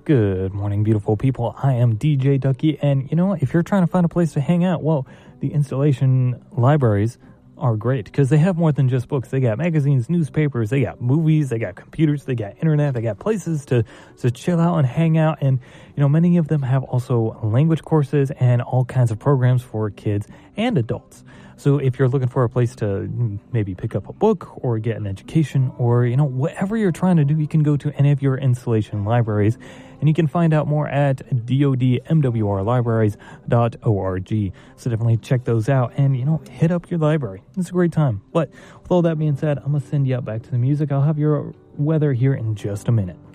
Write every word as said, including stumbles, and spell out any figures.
Good morning, beautiful people. I am D J Ducky, and you know what? If you're trying to find a place to hang out, well, the installation libraries are great because they have more than just books. They got magazines, newspapers, they got movies, they got computers, they got internet, they got places to, to chill out and hang out. And, you know, many of them have also language courses and all kinds of programs for kids and adults. So if you're looking for a place to maybe pick up a book or get an education or, you know, whatever you're trying to do, you can go to any of your installation libraries, and you can find out more at dod m w r libraries dot org. So definitely check those out and, you know, hit up your library. It's a great time. But with all that being said, I'm going to send you out back to the music. I'll have your weather here in just a minute.